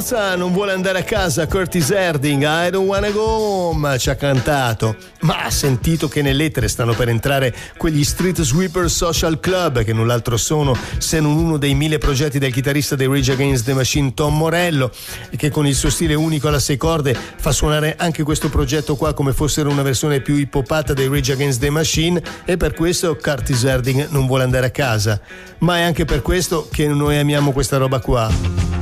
forza non vuole andare a casa. Curtis Harding, I don't wanna go home, ci ha cantato, ma ha sentito che nell'etere stanno per entrare quegli Street Sweeper Social Club, che null'altro sono se non uno dei 1000 progetti del chitarrista dei Rage Against the Machine Tom Morello, che con il suo stile unico alla 6 corde fa suonare anche questo progetto qua come fossero una versione più hippopata dei Rage Against the Machine, e per questo Curtis Harding non vuole andare a casa. Ma è anche per questo che noi amiamo questa roba qua.